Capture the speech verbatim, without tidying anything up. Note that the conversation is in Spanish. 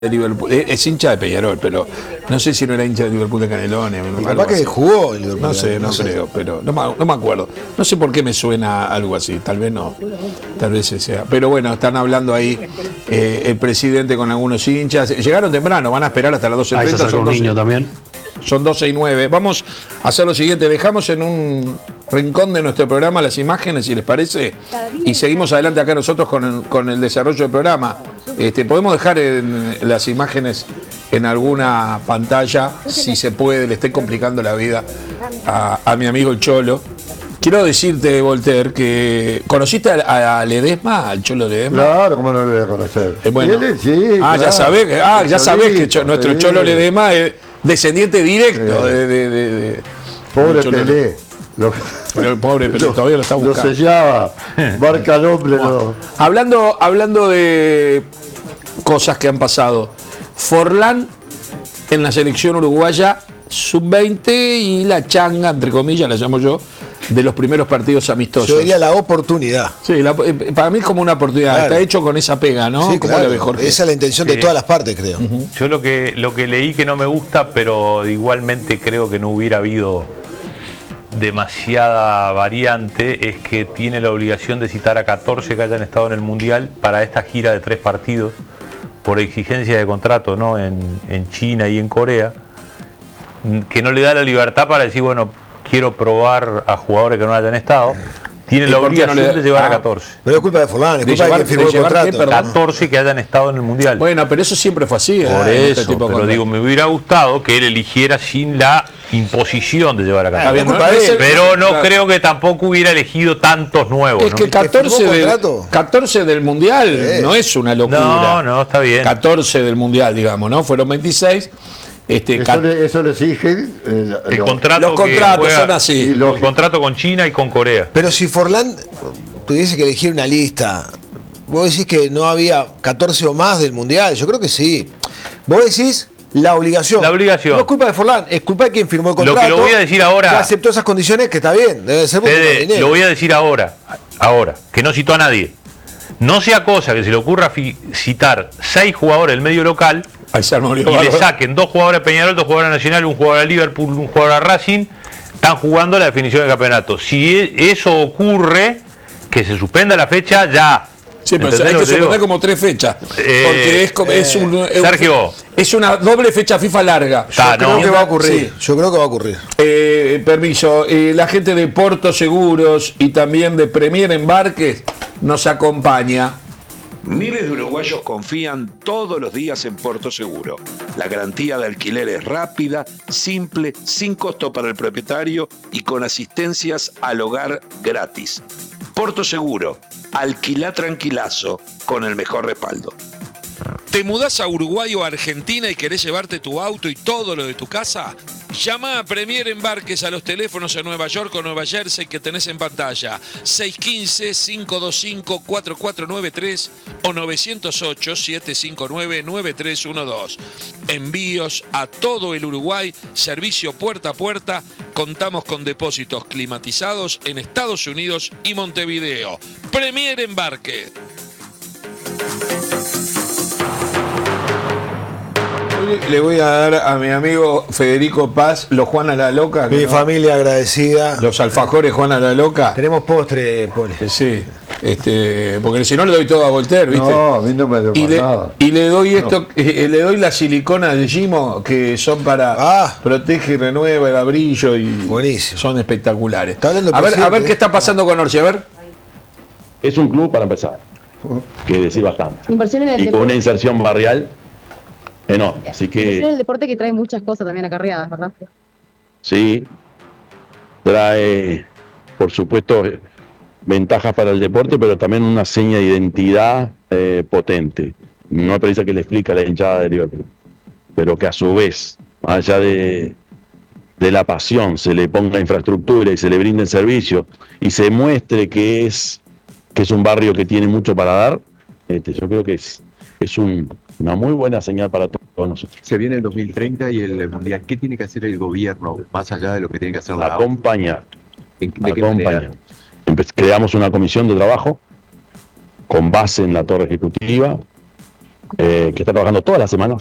de Liverpool, es hincha de Peñarol, pero no sé si no era hincha de Liverpool de Canelones. Capaz que jugó el Liverpool. No sé, no, no sé. creo, pero no, no me acuerdo. No sé por qué me suena algo así, tal vez no, tal vez sea. Pero bueno, están hablando ahí eh, el presidente con algunos hinchas. Llegaron temprano, van a esperar hasta las doce y treinta. Son un niño también. Son doce y nueve. Vamos a hacer lo siguiente, dejamos en un rincón de nuestro programa las imágenes, si les parece, y seguimos adelante acá nosotros con el, con el desarrollo del programa. Este, podemos dejar en, las imágenes en alguna pantalla, si se puede, le estoy complicando la vida a, a mi amigo el Cholo. Quiero decirte, Voltaire, que ¿conociste a, a Ledesma, al Cholo Ledesma? Claro, ¿cómo no lo voy a conocer? Eh, bueno. ¿Él? Sí, ah, claro. ya sabés, ah, ya sabés que cho, nuestro sí. Cholo Ledesma es descendiente directo sí. de, de, de, de Pobre Pelé. Lo, Pero el pobre Pelé lo, todavía lo está buscando. Lo sellaba, marca el hombre. Bueno, no. hablando, hablando de cosas que han pasado, Forlán en la selección uruguaya sub veinte y la changa, entre comillas, la llamo yo, de los primeros partidos amistosos. Yo diría la oportunidad. Sí, la, para mí es como una oportunidad. Claro. Está hecho con esa pega, ¿no? Sí, ¿Cómo claro. la ve, Jorge? Esa es la intención sí. de todas las partes, creo. Uh-huh. Yo lo que, lo que leí que no me gusta, pero igualmente creo que no hubiera habido demasiada variante, es que tiene la obligación de citar a catorce que hayan estado en el Mundial para esta gira de tres partidos, por exigencia de contrato, ¿no? en, en China y en Corea, que no le da la libertad para decir, bueno, quiero probar a jugadores que no hayan estado. Tiene la obligación no le... de llevar ah, a catorce. Pero es culpa de Forlán, es culpa de, de quien firmó el contrato. Qué, catorce que hayan estado en el Mundial. Bueno, pero eso siempre fue así. Por ¿eh? eso, este tipo pero digo, me hubiera gustado que él eligiera sin la imposición de llevar a catorce. Ah, bien, no, él, pero no claro. creo que tampoco hubiera elegido tantos nuevos. Es ¿no? que catorce, del, catorce del Mundial sí. no es una locura. No, no, está bien. catorce del Mundial, digamos, ¿no? Fueron veintiséis. Este, eso, le, eso le exige eh, el lo, contrato los contratos juega, son así los contratos con China y con Corea. Pero si Forlán tuviese que elegir una lista, vos decís que no había catorce o más del Mundial. Yo creo que sí. Vos decís la obligación. La obligación. No es culpa de Forlán, es culpa de quien firmó el contrato. Lo que lo voy a decir ahora. Que aceptó esas condiciones, que está bien, debe ser Fede, lo voy a decir ahora, ahora, que no citó a nadie. No sea cosa que se le ocurra citar seis jugadores del medio local y le saquen dos jugadores a Peñarol, dos jugadores a Nacional, un jugador a Liverpool, un jugador a Racing, están jugando la definición del campeonato. Si eso ocurre, que se suspenda la fecha ya. Sí, pero hay que suspender como tres fechas. Eh, porque es, como, es, un, es, Sergio, es una doble fecha FIFA larga. Yo Ta, creo no. que va a ocurrir. Sí. Yo creo que va a ocurrir. Eh, permiso, eh, la gente de Porto Seguros y también de Premier Embarques nos acompaña. Miles de uruguayos confían todos los días en Porto Seguro. La garantía de alquiler es rápida, simple, sin costo para el propietario y con asistencias al hogar gratis. Porto Seguro, alquilá tranquilazo con el mejor respaldo. ¿Te mudás a Uruguay o a Argentina y querés llevarte tu auto y todo lo de tu casa? Llama a Premier Embarques a los teléfonos en Nueva York o Nueva Jersey que tenés en pantalla. seis uno cinco, cinco dos cinco, cuatro cuatro nueve tres o nueve cero ocho, siete cinco nueve, nueve tres uno dos. Envíos a todo el Uruguay, servicio puerta a puerta. Contamos con depósitos climatizados en Estados Unidos y Montevideo. Premier Embarque. Le voy a dar a mi amigo Federico Paz los Juana la Loca. Mi ¿no? familia agradecida. Los alfajores Juana la Loca. Tenemos postre, Poli. Sí, este, porque si no le doy todo a Voltaire, ¿viste? No, a mí no me doy y, le, nada. y le doy esto, no. eh, le doy las siliconas de Gimo que son para ah. protege y renueva el brillo y buenísimo. Son espectaculares. Está hablando a ver, a ver qué está pasando con Orsi, a ver. Es un club para empezar, que decir bastante. Inversión en el y deporte. Con una inserción barrial enorme, así que... Es el deporte que trae muchas cosas también acarreadas, ¿verdad? Sí, trae, por supuesto, ventajas para el deporte, pero también una seña de identidad eh, potente. No me parece que le explica a la hinchada de Liverpool, pero que a su vez, más allá de, de la pasión, se le ponga infraestructura y se le brinde el servicio y se muestre que es, que es un barrio que tiene mucho para dar, este, yo creo que es, es un... una muy buena señal para todos nosotros. Se viene el dos mil treinta y el Mundial. ¿Qué tiene que hacer el gobierno, más allá de lo que tiene que hacer la Acompañar. ¿En, ¿De qué acompañar. Creamos una comisión de trabajo con base en la torre ejecutiva, eh, que está trabajando toda la semana.